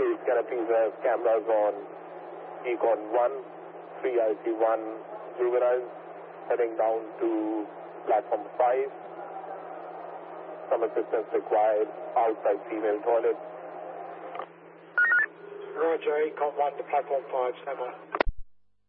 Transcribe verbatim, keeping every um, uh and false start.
can I please have cameras on Econ one, three I C one, juveniles, heading down to platform five. Some assistance required outside female toilet. Roger, Econ one to platform five, stand by.